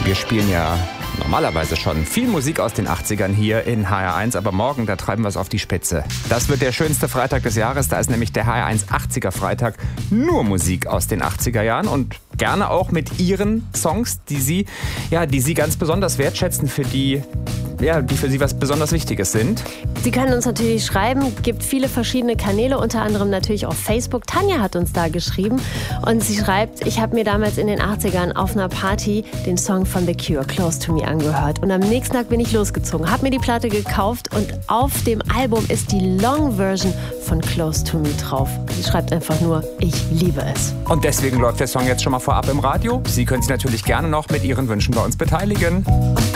Wir spielen ja normalerweise schon viel Musik aus den 80ern hier in HR1, aber morgen, da treiben wir es auf die Spitze. Das wird der schönste Freitag des Jahres, da ist nämlich der HR1 80er Freitag, nur Musik aus den 80er Jahren und gerne auch mit Ihren Songs, die Sie ganz besonders wertschätzen, die für Sie was besonders Wichtiges sind. Sie können uns natürlich schreiben, gibt viele verschiedene Kanäle, unter anderem natürlich auf Facebook. Tanja hat uns da geschrieben und sie schreibt, ich habe mir damals in den 80ern auf einer Party den Song von The Cure, Close to Me, angehört. Und am nächsten Tag bin ich losgezogen, habe mir die Platte gekauft und auf dem Album ist die Long-Version von Close to Me drauf. Sie schreibt einfach nur, ich liebe es. Und deswegen läuft der Song jetzt schon mal vorab im Radio. Sie können sich natürlich gerne noch mit Ihren Wünschen bei uns beteiligen.